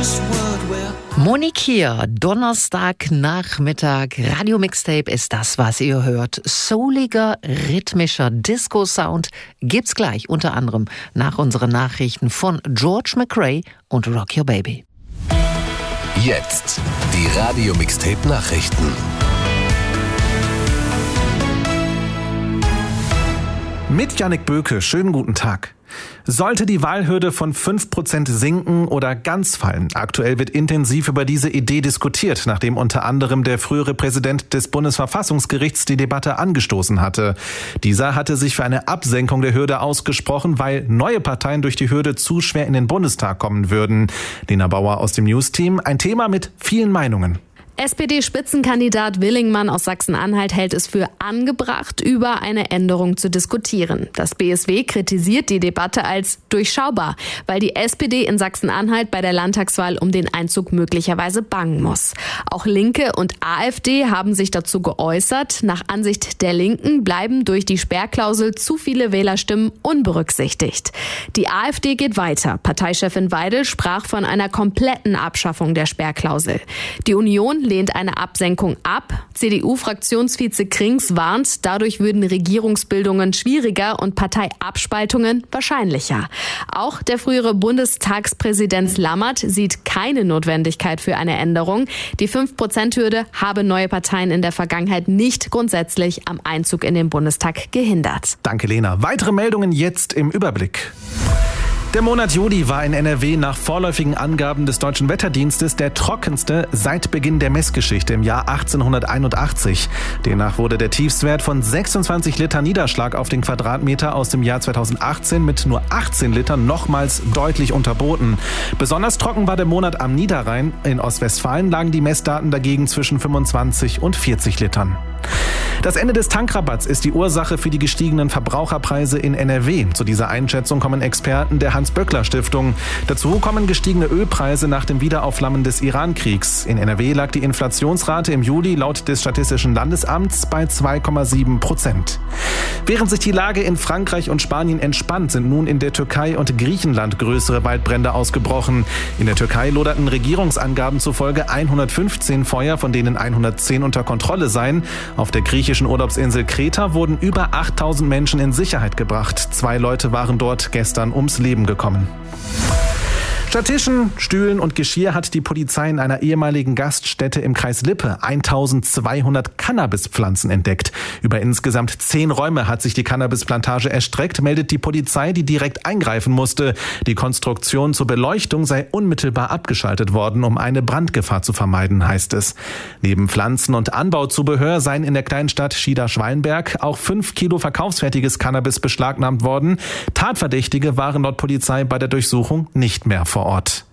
Monique hier, Donnerstagnachmittag, Radio Mixtape ist das, was ihr hört. Souliger, rhythmischer Disco-Sound gibt's gleich, unter anderem nach unseren Nachrichten von George McRae und Rock Your Baby. Jetzt die Radio Mixtape Nachrichten. Mit Jannik Böke, schönen guten Tag. Sollte die Wahlhürde von 5% sinken oder ganz fallen? Aktuell wird intensiv über diese Idee diskutiert, nachdem unter anderem der frühere Präsident des Bundesverfassungsgerichts die Debatte angestoßen hatte. Dieser hatte sich für eine Absenkung der Hürde ausgesprochen, weil neue Parteien durch die Hürde zu schwer in den Bundestag kommen würden. Lena Bauer aus dem News-Team, ein Thema mit vielen Meinungen. SPD-Spitzenkandidat Willingmann aus Sachsen-Anhalt hält es für angebracht, über eine Änderung zu diskutieren. Das BSW kritisiert die Debatte als durchschaubar, weil die SPD in Sachsen-Anhalt bei der Landtagswahl um den Einzug möglicherweise bangen muss. Auch Linke und AfD haben sich dazu geäußert. Nach Ansicht der Linken bleiben durch die Sperrklausel zu viele Wählerstimmen unberücksichtigt. Die AfD geht weiter. Parteichefin Weidel sprach von einer kompletten Abschaffung der Sperrklausel. Die Union lehnt eine Absenkung ab. CDU-Fraktionsvize Krings warnt, dadurch würden Regierungsbildungen schwieriger und Parteiabspaltungen wahrscheinlicher. Auch der frühere Bundestagspräsident Lammert sieht keine Notwendigkeit für eine Änderung. Die 5%-Hürde habe neue Parteien in der Vergangenheit nicht grundsätzlich am Einzug in den Bundestag gehindert. Danke, Lena. Weitere Meldungen jetzt im Überblick. Der Monat Juli war in NRW nach vorläufigen Angaben des Deutschen Wetterdienstes der trockenste seit Beginn der Messgeschichte im Jahr 1881. Demnach wurde der Tiefstwert von 26 Liter Niederschlag auf den Quadratmeter aus dem Jahr 2018 mit nur 18 Litern nochmals deutlich unterboten. Besonders trocken war der Monat am Niederrhein. In Ostwestfalen lagen die Messdaten dagegen zwischen 25 und 40 Litern. Das Ende des Tankrabatts ist die Ursache für die gestiegenen Verbraucherpreise in NRW. Zu dieser Einschätzung kommen Experten der Hans-Böckler-Stiftung. Dazu kommen gestiegene Ölpreise nach dem Wiederaufflammen des Iran-Kriegs. In NRW lag die Inflationsrate im Juli laut des Statistischen Landesamts bei 2,7%. Während sich die Lage in Frankreich und Spanien entspannt, sind nun in der Türkei und Griechenland größere Waldbrände ausgebrochen. In der Türkei loderten Regierungsangaben zufolge 115 Feuer, von denen 110 unter Kontrolle seien. Auf der griechischen Urlaubsinsel Kreta wurden über 8000 Menschen in Sicherheit gebracht. 2 Leute waren dort gestern ums Leben gekommen. Statt Tischen, Stühlen und Geschirr hat die Polizei in einer ehemaligen Gaststätte im Kreis Lippe 1200 Cannabispflanzen entdeckt. Über insgesamt 10 Räume hat sich die Cannabisplantage erstreckt, meldet die Polizei, die direkt eingreifen musste. Die Konstruktion zur Beleuchtung sei unmittelbar abgeschaltet worden, um eine Brandgefahr zu vermeiden, heißt es. Neben Pflanzen und Anbauzubehör seien in der kleinen Stadt Schieder-Schwallenberg auch 5 Kilo verkaufsfertiges Cannabis beschlagnahmt worden. Tatverdächtige waren laut Polizei bei der Durchsuchung nicht mehr vor Ort.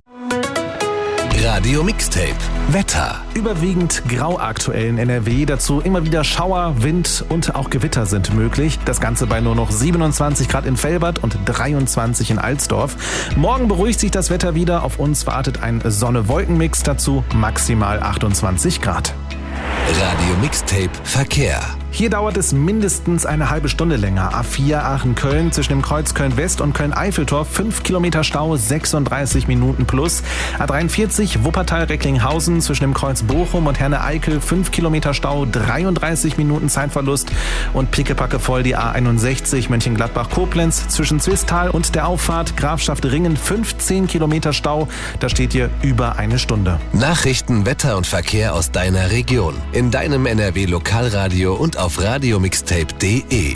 Radio Mixtape Wetter. Überwiegend grau aktuell in NRW, dazu immer wieder Schauer, Wind und auch Gewitter sind möglich. Das Ganze bei nur noch 27 Grad in Velbert und 23 in Alsdorf. Morgen beruhigt sich das Wetter wieder, auf uns wartet ein Sonne-Wolken-Mix, dazu maximal 28 Grad. Radio Mixtape Verkehr. Hier dauert es mindestens eine halbe Stunde länger. A4 Aachen-Köln zwischen dem Kreuz Köln-West und Köln-Eiffeltor 5 Kilometer Stau, 36 Minuten plus. A43 Wuppertal-Recklinghausen zwischen dem Kreuz Bochum und Herne-Eickel 5 Kilometer Stau, 33 Minuten Zeitverlust. Und pickepacke voll die A61 Mönchengladbach-Koblenz zwischen Zwistal und der Auffahrt Grafschaft Ringen 15 Kilometer Stau. Da steht hier über eine Stunde. Nachrichten, Wetter und Verkehr aus deiner Region. In deinem NRW-Lokalradio und auf radiomixtape.de.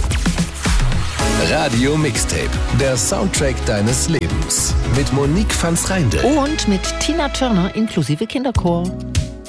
Radio Mixtape, der Soundtrack deines Lebens. Mit Monique van Strijndel. Und mit Tina Turner inklusive Kinderchor.